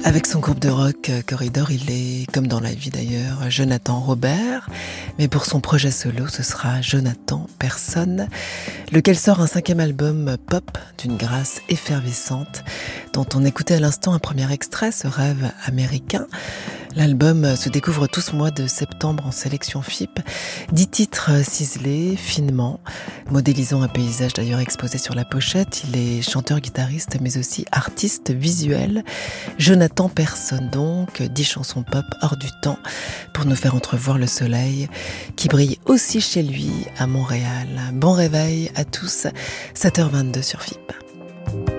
Avec son groupe de rock Corridor, il est, comme dans la vie d'ailleurs, Jonathan Robert. Mais pour son projet solo, ce sera Jonathan Personne, lequel sort un 5e album pop d'une grâce effervescente, dont on écoutait à l'instant un premier extrait, ce rêve américain. L'album se découvre tout ce mois de septembre en sélection FIP. 10 titres ciselés, finement, modélisant un paysage d'ailleurs exposé sur la pochette. Il est chanteur-guitariste mais aussi artiste visuel. Jonathan Personne donc, 10 chansons pop hors du temps pour nous faire entrevoir le soleil qui brille aussi chez lui à Montréal. Bon réveil à tous, 7h22 sur FIP.